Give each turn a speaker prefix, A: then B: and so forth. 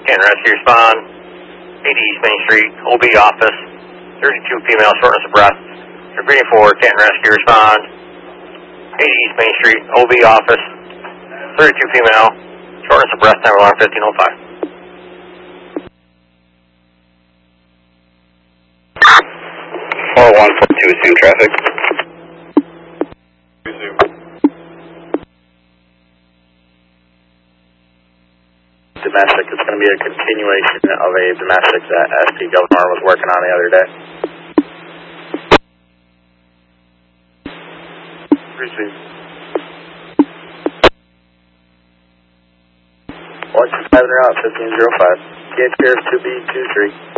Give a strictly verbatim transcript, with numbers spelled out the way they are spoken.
A: Canton Rescue respond. eighty East Main Street, O B office. thirty-two female, shortness of breath. They're greeting for Canton Rescue respond. eighty East Main Street, O B office. thirty-two female, shortness of breath, time alarm fifteen oh five.
B: four one four two, assume traffic.
C: Domestic, it's going to be a continuation of a domestic that S P Governor was working on the other day. Receive. Watch five route, fifteen oh five. Gate here two B two three.